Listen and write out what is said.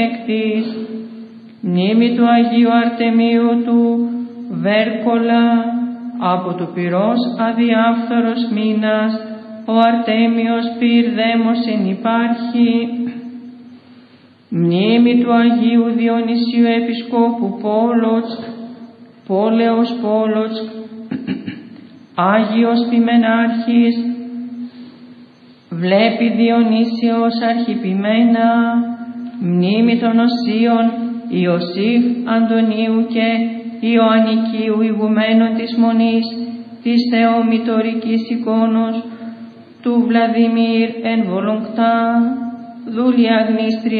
εκτής, μνήμη του Αγίου Αρτεμίου του Βέρκολα, από του πυρός αδιάφθορος μήνας, ο Αρτέμιος πυρδαίμος υπάρχει. Μνήμη του Αγίου Διονυσίου Επισκόπου Πόλεως Πόλωτσκ, Άγιος Ποιμενάρχης, βλέπει Διονύσιος αρχιπημένα. Μνήμη των Οσίων Ιωσήφ Αντωνίου και Ιωαννικίου ηγουμένων της Μονής της Θεομητορικής εικόνος του Βλαδιμίρ εν Βολογκτά, δούλια γνήστρια